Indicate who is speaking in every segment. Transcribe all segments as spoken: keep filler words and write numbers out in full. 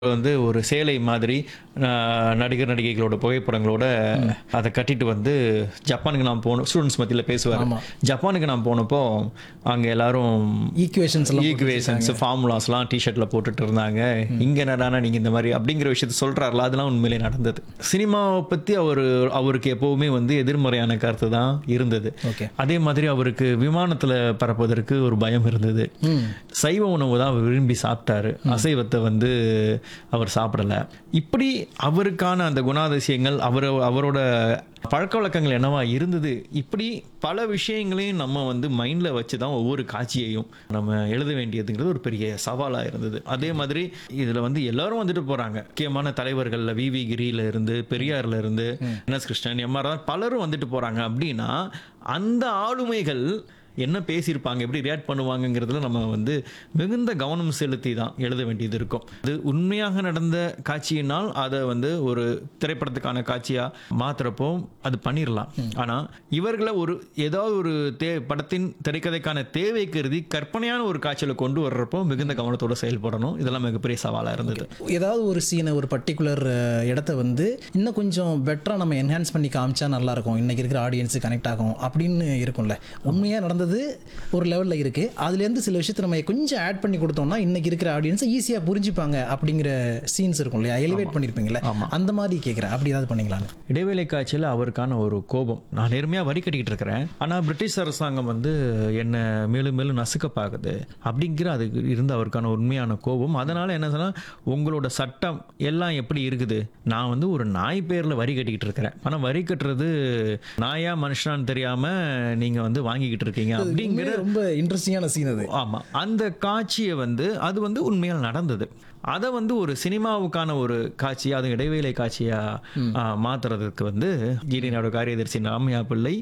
Speaker 1: வந்து ஒரு சேலை மாதிரி அ நடிகர், நடிகைகளோட புகைப்படங்களோட அத கட்டிட்டு வந்து ஜப்பானுக்கு நான் போனோம். ஸ்டூடண்ட்ஸ் மத்தியில பேசுவாரு.
Speaker 2: ஆமா.
Speaker 1: ஜப்பானுக்கு நான் போனப்போ, அங்க எல்லாரும்
Speaker 2: ஈக்குவேஷன்ஸ் எல்லாம் போட்டு
Speaker 1: ஈக்குவேஷன்ஸ், ஃபார்முலாஸ்லாம் டீ ஷர்ட்ல போட்டுட்டு இருந்தாங்க. இங்க என்னடான்னா நீங்க இந்த மாதிரி அப்படிங்கிற விஷயத்த சொல்றாருல, அதெல்லாம் உண்மையிலேயே நடந்தது. சினிமாவை பத்தி அவரு அவருக்கு எப்பவுமே வந்து எதிர்மறையான கருத்து தான் இருந்தது.
Speaker 2: ஓகே.
Speaker 1: அதே மாதிரி அவருக்கு விமானத்துல பறப்பதற்கு ஒரு பயம் இருந்தது.
Speaker 2: ம்.
Speaker 1: சைவ உணவு தான் அவர் விரும்பி சாப்பிட்டாரு. அசைவத்தை வந்து அவர் சாப்பிடல. இப்படி அவருக்கான அந்த குணாதிசயங்கள், அவர் அவரோட பழக்க வழக்கங்கள் என்னவா இருந்தது, இப்படி பல விஷயங்களையும் நம்ம வந்து மைண்ட்ல வச்சு தான் ஒவ்வொரு காட்சியையும் நம்ம எழுத வேண்டியதுங்கிறது ஒரு பெரிய சவாலா இருந்தது. அதே மாதிரி இதுல வந்து எல்லாரும் வந்துட்டு போறாங்க. முக்கியமான தலைவர்கள்ல வி வி கிரியில இருந்து, பெரியார்ல இருந்து, N S Krishnan, M R பலரும் வந்துட்டு போறாங்க. அப்படின்னா அந்த ஆளுமைகள் என்ன பேசியிருப்பாங்க, எப்படி ரியாக்ட் பண்ணுவாங்கங்கிறதுல நம்ம வந்து மிகுந்த கவனம் செலுத்தி தான் எழுத வேண்டியது இருக்கும். அது உண்மையாக நடந்த காட்சியினால் அதை வந்து ஒரு திரைப்படத்துக்கான காட்சியா மாத்துறப்போ அது பண்ணிடலாம். ஆனா இவர்களை ஒரு ஏதாவது ஒரு தே படத்தின் திரைக்கதைக்கான தேவை கருதி கற்பனையான ஒரு காட்சியில கொண்டு வர்றப்போ மிகுந்த கவனத்தோட செயல்படணும். இதெல்லாம் மிகப்பெரிய சவாலா இருந்தது.
Speaker 2: ஏதாவது ஒரு சீனை, ஒரு பர்டிகுலர் இடத்த வந்து இன்னும் கொஞ்சம் பெட்டரா நம்ம என்ஹான்ஸ் பண்ணி காமிச்சா நல்லா இருக்கும், இன்னைக்கு இருக்கிற ஆடியன்ஸு கனெக்ட் ஆகும் அப்படின்னு இருக்கும்ல. உண்மையா நடந்தது ஒரு லெவல்ல இருக்கு. அதுல இருந்து சில விஷயத்தை நம்ம கொஞ்சம் ஆட் பண்ணி கொடுத்தோம்னா இன்னைக்கு இருக்கிற ஆடியன்ஸ் ஈஸியா புரிஞ்சுப்பாங்க அப்படிங்கிற சீன்ஸ் இருக்கும் இல்லையா, எலிவேட் பண்ணிருப்பீங்கல்ல, அந்த மாதிரி கேட்கிறேன். அப்படி ஏதாவது பண்ணீங்களான்னு.
Speaker 1: இடைவேளை காட்சியில் அவருக்கான ஒரு கோபம், நான் நேர்மையாக வரி கட்டிக்கிட்டு இருக்கிறேன், ஆனால் பிரிட்டிஷ் அரசாங்கம் வந்து என்னை மேலும் மேலும் நசுக்க பார்க்குது அப்படிங்கிற அதுக்கு இருந்த அவருக்கான உண்மையான கோபம். அதனால என்ன சொன்னால், உங்களோட சட்டம் எல்லாம் எப்படி இருக்குது, நான் வந்து ஒரு நாய் பேரில் வரி கட்டிக்கிட்டு இருக்கிறேன், ஆனால் வரி கட்டுறது நாயா மனுஷனான்னு தெரியாம நீங்க வந்து வாங்கிக்கிட்டு இருக்கீங்க அப்படிங்கிற
Speaker 2: ரொம்ப இன்ட்ரெஸ்டிங்கான சீன் அது.
Speaker 1: ஆமா, அந்த காட்சியை வந்து அது வந்து உண்மையால் நடந்தது. அதை வந்து ஒரு சினிமாவுக்கான ஒரு காட்சியா, அது இடைவேளை காட்சியா மாத்துறதுக்கு வந்து ஜிடியோட காரியதர்சி ராமையா பிள்ளை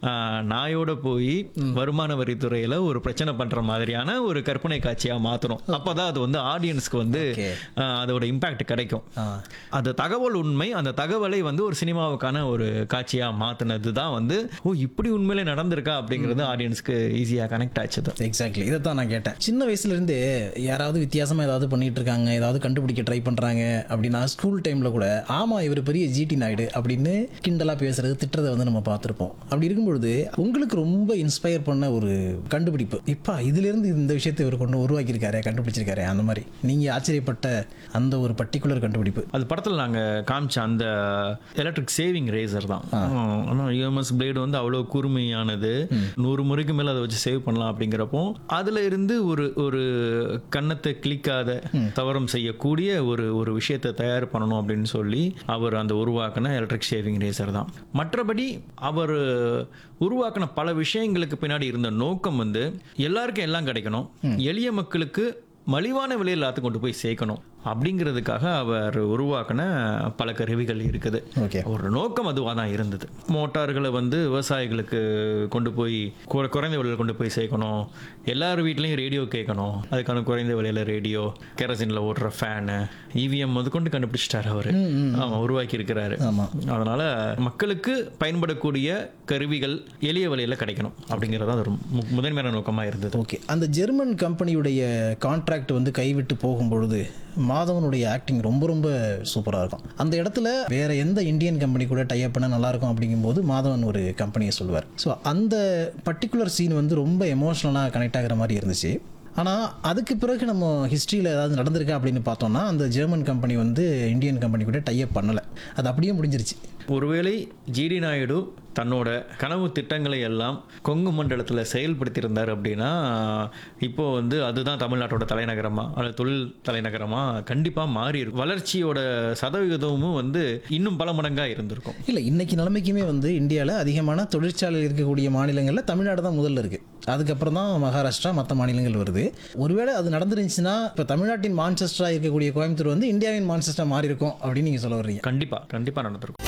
Speaker 1: நாயோட போய் வருமான வரித்துறையில ஒரு பிரச்சனை பண்ற மாதிரியான ஒரு கற்பனை காட்சியா மாத்தணும். அப்பதான் அது வந்து ஆடியன்ஸ்க்கு வந்து அதோட இம்பாக்ட் கிடைக்கும். அந்த தகவல் உண்மை, அந்த தகவலை வந்து ஒரு சினிமாவுக்கான ஒரு காட்சியா மாத்தினது தான் வந்து ஓ இப்படி உண்மையிலே நடந்திருக்கா அப்படிங்கிறது ஆடியன்ஸ்க்கு ஈஸியா கனெக்ட் ஆச்சு.
Speaker 2: எக்ஸாக்ட்லி, இதை தான் நான் கேட்டேன். சின்ன வயசுல இருந்தே யாராவது வித்தியாசமா ஏதாவது பண்ணிட்டு இருக்காங்க, ஏதாவது கண்டுபிடிக்க ட்ரை பண்றாங்க அப்படின்னா ஸ்கூல் டைம்ல கூட ஆமா இவர் பெரிய ஜிடி நாயுடு அப்படின்னு கிண்டலா பேசுறது, திட்டுறதை வந்து நம்ம பார்த்துருப்போம். அப்படி இருக்கும்பொழுது உங்களுக்கு ரொம்ப இன்ஸ்பயர் பண்ண ஒரு கண்டுபிடிப்பு, இப்ப இதுல இருந்து இந்த விஷயத்தை இவர் கொண்டு உருவாக்கியிருக்காரு, கண்டுபிடிச்சிருக்காரு, அந்த மாதிரி நீங்க ஆச்சரியப்பட்ட அந்த ஒரு பர்டிகுலர் கண்டுபிடிப்பு?
Speaker 1: அது படத்தில் நாங்க காமிச்ச அந்த எலக்ட்ரிக் சேவிங் ரேசர் தான். ஆனால் யூஎம்எஸ் பிளேடு வந்து அவ்வளோ கூர்மையானது, நூறு முறைக்கு மேல அதை வச்சு சேவ் பண்ணலாம் அப்படிங்கிறப்போ அதுல இருந்து ஒரு ஒரு கண்ணத்தை கிளிக்காத தவறம் செய்யக்கூடிய ஒரு ஒரு விஷயத்தை தயார் பண்ணணும் அப்படின்னு சொல்லி அவர் அந்த உருவாக்கின எலக்ட்ரிக் ஷேவிங் ரேசர் தான். மற்றபடி அவர் உருவாக்கின பல விஷயங்களுக்கு பின்னாடி இருந்த நோக்கம் வந்து எல்லாருக்கும் எல்லாம் கிடைக்கணும், எளிய மக்களுக்கு மலிவான விலையில் எல்லாத்தையும் கொண்டு போய் சேர்க்கணும் அப்படிங்கிறதுக்காக அவர் உருவாக்கின பல கருவிகள் இருக்குது. ஒரு நோக்கம் அதுவாக தான் இருந்தது. மோட்டார்களை வந்து விவசாயிகளுக்கு கொண்டு போய் குறைந்த விலையில் கொண்டு போய் சேர்க்கணும், எல்லார் வீட்லையும் ரேடியோ கேட்கணும், அதுக்கான குறைந்த விலையில் ரேடியோ, கெரசின்ல ஓடுற ஃபேனு, இவிஎம் வந்து கொண்டு கண்டுபிடிச்சிட்டாரு அவர். ஆமாம், உருவாக்கி இருக்கிறாரு. அதனால மக்களுக்கு பயன்படக்கூடிய கருவிகள் எளிய விலையில் கிடைக்கணும் அப்படிங்கிறது ஒரு முதன்மையான நோக்கமாக இருந்தது.
Speaker 2: ஓகே. அந்த ஜெர்மன் கம்பெனியுடைய கான்ட்ராக்ட் வந்து கைவிட்டு போகும்பொழுது மாதவனுடைய ஆக்டிங் ரொம்ப ரொம்ப சூப்பராக இருக்கும். அந்த இடத்துல வேற எந்த இந்தியன் கம்பெனி கூட டைப் பண்ண நல்லா இருக்கும் அப்படிங்கும்போது மாதவன் ஒரு கம்பெனியை சொல்லுவார். ஸோ அந்த பர்டிகுலர் சீன் வந்து ரொம்ப எமோஷனலாக கனெக்ட் ஆகிற மாதிரி இருந்துச்சு. ஆனால் அதுக்கு பிறகு நம்ம ஹிஸ்ட்ரியில் ஏதாவது நடந்திருக்கா அப்படின்னு பார்த்தோம்னா அந்த ஜெர்மன் கம்பெனி வந்து இந்தியன் கம்பெனி கூட டைப் பண்ணலை, அது அப்படியே முடிஞ்சிருச்சு.
Speaker 1: ஒருவேளை ஜிடி நாயுடு தன்னோட கனவு திட்டங்களை எல்லாம் கொங்கு மண்டலத்தில் செயல்படுத்தியிருந்தார் அப்படின்னா இப்போ வந்து அதுதான் தமிழ்நாட்டோட தலைநகரமா அல்லது தொழில் தலைநகரமா கண்டிப்பாக மாறி இருக்கும். வளர்ச்சியோட சதவிகிதமும் வந்து இன்னும் பல மடங்காக இருந்திருக்கும்.
Speaker 2: இல்லை, இன்னைக்கு நிலைமைக்குமே வந்து இந்தியாவில் அதிகமான தொழிற்சாலை இருக்கக்கூடிய மாநிலங்களில் தமிழ்நாடு தான் முதல்ல இருக்கு, அதுக்கப்புறம் தான் மகாராஷ்டிரா, மற்ற மாநிலங்கள் வருது. ஒருவேளை அது நடந்துருந்துச்சுன்னா இப்போ தமிழ்நாட்டின் மான்செஸ்டரா இருக்கக்கூடிய கோயம்புத்தூர் வந்து இந்தியாவின் மான்செஸ்டரா மாறி இருக்கும் அப்படின்னு நீங்க சொல்ல வர்றீங்க?
Speaker 1: கண்டிப்பா கண்டிப்பா நடந்திருக்கும்.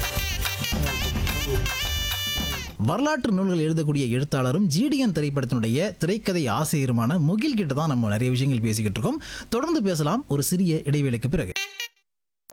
Speaker 2: வரலாற்று நூல்கள் எழுதக்கூடிய எழுத்தாளரும் ஜிடிஎன் திரைப்படத்தினுடைய திரைக்கதை ஆசிரியருமான முகில் கிட்ட தான் நம்ம நிறைய விஷயங்கள் பேசிக்கிட்டு இருக்கோம். தொடர்ந்து பேசலாம் ஒரு சிறிய இடைவேளைக்கு பிறகு.